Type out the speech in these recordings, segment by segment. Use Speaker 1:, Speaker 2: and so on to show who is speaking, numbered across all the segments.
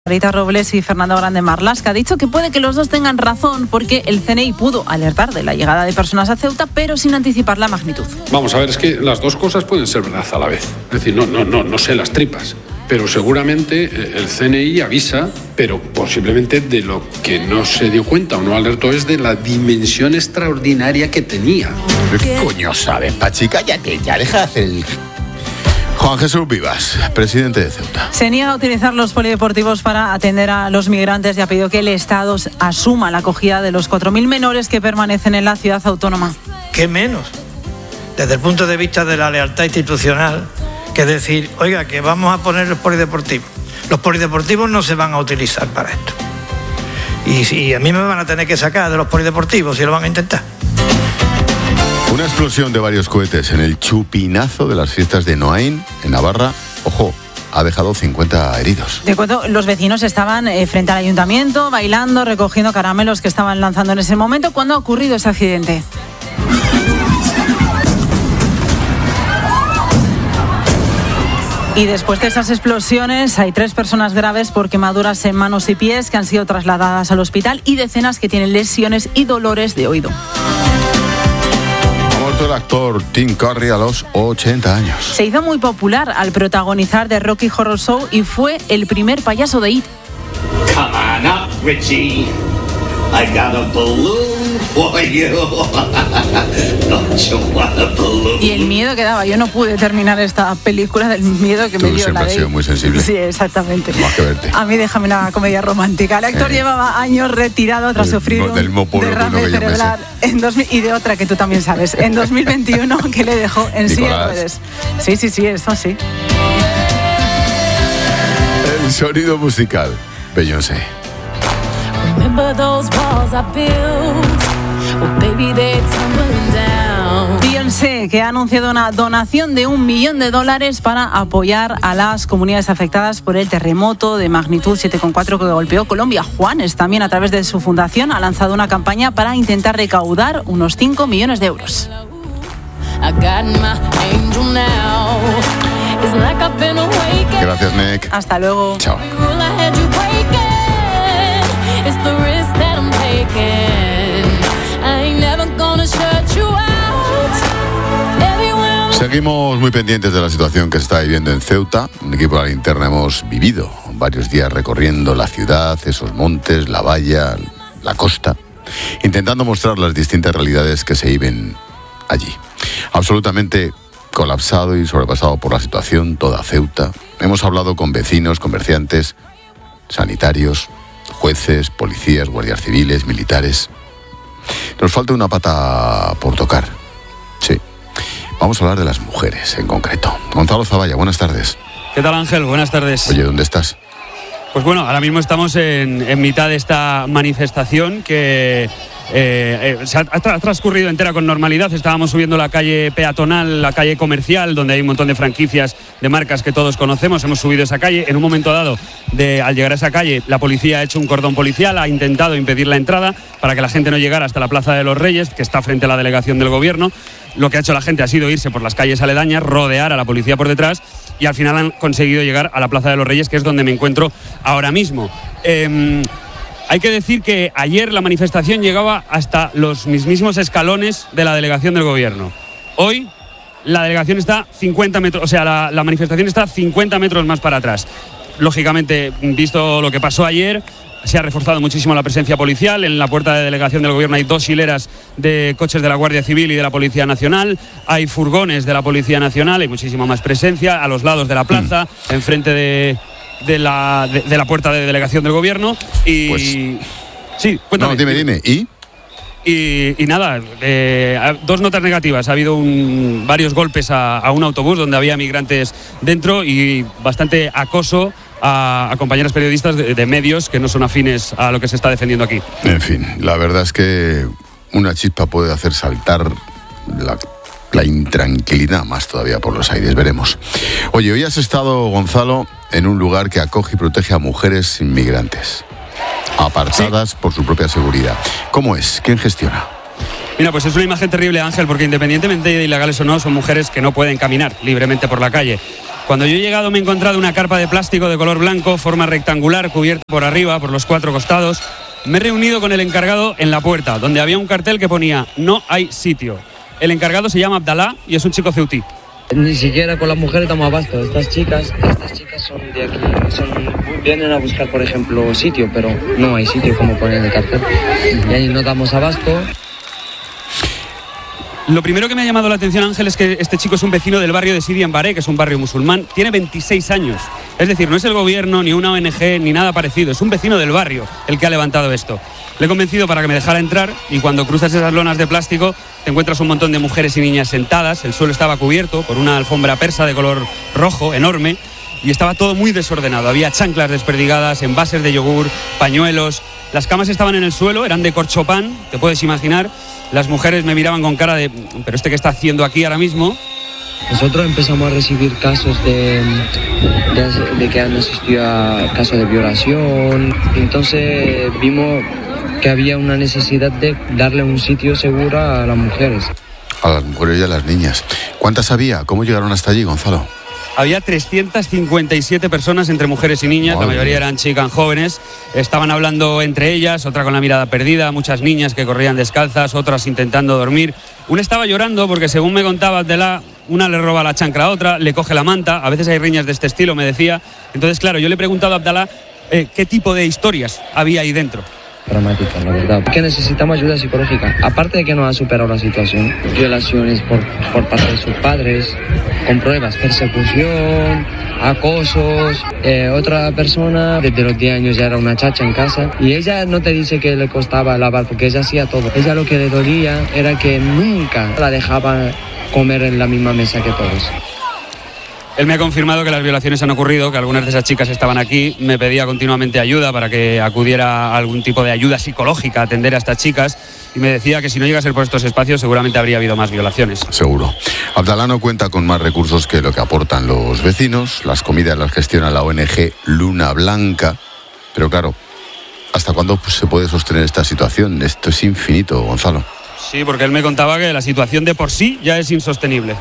Speaker 1: Rita Robles y Fernando Grande Marlaska ha dicho que puede que los dos tengan razón porque el CNI pudo alertar de la llegada de personas a Ceuta, pero sin anticipar la magnitud.
Speaker 2: Vamos a ver, es que las dos cosas pueden ser verdad a la vez. Es decir, no sé las tripas, pero seguramente el CNI avisa, pero posiblemente de lo que no se dio cuenta o no alertó es de la dimensión extraordinaria que tenía.
Speaker 3: ¿Qué coño sabes, Pachi? Cállate, ya deja de hacer el... Juan Jesús Vivas, presidente de Ceuta.
Speaker 1: Se niega a utilizar los polideportivos para atender a los migrantes y ha pedido que el Estado asuma la acogida de los 4.000 menores que permanecen en la ciudad autónoma.
Speaker 4: ¿Qué menos? Desde el punto de vista de la lealtad institucional, que decir, oiga, que vamos a poner los polideportivos. Los polideportivos no se van a utilizar para esto. Y a mí me van a tener que sacar de los polideportivos si lo van a intentar.
Speaker 3: Una explosión de varios cohetes en el chupinazo de las fiestas de Noain, en Navarra. Ojo, ha dejado 50 heridos.
Speaker 1: De acuerdo, los vecinos estaban frente al ayuntamiento, bailando, recogiendo caramelos que estaban lanzando en ese momento. ¿Cuándo ha ocurrido ese accidente? Y después de esas explosiones hay 3 personas graves por quemaduras en manos y pies que han sido trasladadas al hospital y decenas que tienen lesiones y dolores de oído.
Speaker 3: El actor Tim Curry a los 80 años.
Speaker 1: Se hizo muy popular al protagonizar The Rocky Horror Show y fue el primer payaso de IT.
Speaker 5: Come on up, Richie. I got a balloon for you. Don't you want a balloon?
Speaker 1: Y el miedo que daba. Yo no pude terminar esta película del miedo que me dio.
Speaker 3: Tú siempre has sido muy sensible.
Speaker 1: Sí, exactamente.
Speaker 3: Más que verte.
Speaker 1: A mí déjame una comedia romántica. El actor llevaba años retirado tras sufrir un derrame cerebral y de otra que tú también sabes. En 2021 que le dejó en silla de ruedas. Sí, eso sí.
Speaker 3: El sonido musical. Beyoncé.
Speaker 1: Beyoncé, que ha anunciado una donación de $1 millón para apoyar a las comunidades afectadas por el terremoto de magnitud 7,4 que golpeó Colombia. Juanes también, a través de su fundación, ha lanzado una campaña para intentar recaudar unos 5 millones de euros.
Speaker 3: Gracias, Nick.
Speaker 1: Hasta luego.
Speaker 3: Chao. Seguimos muy pendientes de la situación que se está viviendo en Ceuta. Un equipo de la linterna hemos vivido varios días recorriendo la ciudad, esos montes, la valla, la costa, intentando mostrar las distintas realidades que se viven allí. Absolutamente colapsado y sobrepasado por la situación toda Ceuta. Hemos hablado con vecinos, comerciantes, sanitarios, jueces, policías, guardias civiles, militares. Nos falta una pata por tocar. Sí. Vamos a hablar de las mujeres en concreto. Gonzalo Zavalla, buenas tardes.
Speaker 6: ¿Qué tal, Ángel? Buenas tardes.
Speaker 3: Oye, ¿dónde estás?
Speaker 6: Pues bueno, ahora mismo estamos en mitad de esta manifestación que se ha transcurrido entera con normalidad. Estábamos subiendo la calle peatonal, la calle comercial, donde hay un montón de franquicias de marcas que todos conocemos. Hemos subido esa calle. En un momento dado, al llegar a esa calle, la policía ha hecho un cordón policial, ha intentado impedir la entrada para que la gente no llegara hasta la Plaza de los Reyes, que está frente a la delegación del gobierno. Lo que ha hecho la gente ha sido irse por las calles aledañas, rodear a la policía por detrás y al final han conseguido llegar a la Plaza de los Reyes, que es donde me encuentro ahora mismo. Hay que decir que ayer la manifestación llegaba hasta los mismísimos escalones de la delegación del gobierno. Hoy la delegación está 50 metros, o sea, la manifestación está 50 metros más para atrás. Lógicamente, visto lo que pasó ayer, se ha reforzado muchísimo la presencia policial. En la puerta de delegación del gobierno hay 2 hileras de coches de la Guardia Civil y de la Policía Nacional. Hay furgones de la Policía Nacional, hay muchísima más presencia a los lados de la plaza, enfrente de la puerta de delegación del gobierno. Y
Speaker 3: pues,
Speaker 6: sí, cuéntame.
Speaker 3: No, dime.
Speaker 6: Y nada, 2 notas negativas. Ha habido varios golpes a un autobús donde había migrantes dentro y bastante acoso a compañeras periodistas de medios que no son afines a lo que se está defendiendo aquí.
Speaker 3: En fin, la verdad es que una chispa puede hacer saltar la intranquilidad más todavía por los aires, veremos. Oye, hoy has estado, Gonzalo, en un lugar que acoge y protege a mujeres inmigrantes, apartadas por su propia seguridad. ¿Cómo es? ¿Quién gestiona?
Speaker 6: Mira, pues es una imagen terrible, Ángel, porque independientemente de ilegales o no, son mujeres que no pueden caminar libremente por la calle. Cuando yo he llegado me he encontrado una carpa de plástico de color blanco, forma rectangular, cubierta por arriba, por los 4 costados. Me he reunido con el encargado en la puerta, donde había un cartel que ponía "No hay sitio". El encargado se llama Abdalá y es un chico ceutí.
Speaker 7: Ni siquiera con las mujeres damos abasto. Estas chicas son de aquí, vienen a buscar, por ejemplo, sitio, pero no hay sitio, como pone en el cartel. Y ahí no damos abasto.
Speaker 6: Lo primero que me ha llamado la atención, Ángel, es que este chico es un vecino del barrio de Sidi en Baré, que es un barrio musulmán. Tiene 26 años. Es decir, no es el gobierno, ni una ONG, ni nada parecido. Es un vecino del barrio el que ha levantado esto. Le he convencido para que me dejara entrar y cuando cruzas esas lonas de plástico te encuentras un montón de mujeres y niñas sentadas. El suelo estaba cubierto por una alfombra persa de color rojo, enorme, y estaba todo muy desordenado. Había chanclas desperdigadas, envases de yogur, pañuelos. Las camas estaban en el suelo, eran de corchopán, te puedes imaginar. Las mujeres me miraban con cara de ¿pero este qué está haciendo aquí ahora mismo?
Speaker 7: Nosotros empezamos a recibir casos de que han asistido a casos de violación. Entonces vimos que había una necesidad de darle un sitio seguro a las mujeres.
Speaker 3: A las mujeres y a las niñas. ¿Cuántas había? ¿Cómo llegaron hasta allí, Gonzalo?
Speaker 6: Había 357 personas entre mujeres y niñas, la mayoría eran chicas jóvenes, estaban hablando entre ellas, otra con la mirada perdida, muchas niñas que corrían descalzas, otras intentando dormir. Una estaba llorando porque, según me contaba Abdalá, una le roba la chancla a otra, le coge la manta, a veces hay riñas de este estilo, me decía. Entonces, claro, yo le he preguntado a Abdalá qué tipo de historias había ahí dentro.
Speaker 7: Dramática, la verdad. Que necesitamos ayuda psicológica. Aparte de que no ha superado la situación, violaciones por parte de sus padres, con pruebas, persecución, acosos. Otra persona desde los 10 años ya era una chacha en casa y ella no te dice que le costaba lavar porque ella hacía todo. Ella lo que le dolía era que nunca la dejaba comer en la misma mesa que todos.
Speaker 6: Él me ha confirmado que las violaciones han ocurrido, que algunas de esas chicas estaban aquí. Me pedía continuamente ayuda para que acudiera a algún tipo de ayuda psicológica a atender a estas chicas. Y me decía que si no llega a ser por estos espacios seguramente habría habido más violaciones.
Speaker 3: Seguro. Abdalá no cuenta con más recursos que lo que aportan los vecinos. Las comidas las gestiona la ONG Luna Blanca. Pero claro, ¿hasta cuándo se puede sostener esta situación? Esto es infinito, Gonzalo.
Speaker 6: Sí, porque él me contaba que la situación de por sí ya es insostenible.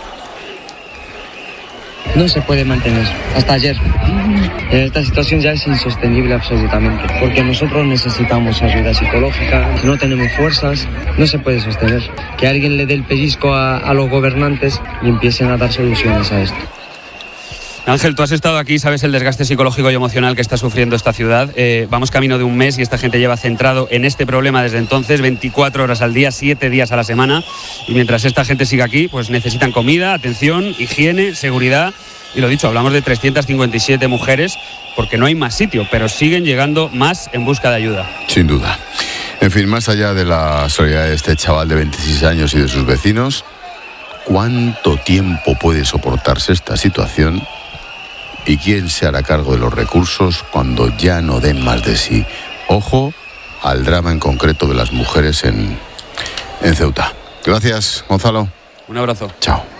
Speaker 7: No se puede mantener. Hasta ayer. Esta situación ya es insostenible absolutamente. Porque nosotros necesitamos ayuda psicológica, no tenemos fuerzas, no se puede sostener. Que alguien le dé el pellizco a los gobernantes y empiecen a dar soluciones a esto.
Speaker 6: Ángel, tú has estado aquí, sabes el desgaste psicológico y emocional que está sufriendo esta ciudad. Vamos camino de un mes y esta gente lleva centrado en este problema desde entonces, 24 horas al día, 7 días a la semana. Y mientras esta gente siga aquí, pues necesitan comida, atención, higiene, seguridad. Y lo dicho, hablamos de 357 mujeres porque no hay más sitio, pero siguen llegando más en busca de ayuda.
Speaker 3: Sin duda. En fin, más allá de la solidaridad de este chaval de 26 años y de sus vecinos, ¿cuánto tiempo puede soportarse esta situación? ¿Y quién se hará cargo de los recursos cuando ya no den más de sí? Ojo al drama en concreto de las mujeres en Ceuta. Gracias, Gonzalo.
Speaker 6: Un abrazo.
Speaker 3: Chao.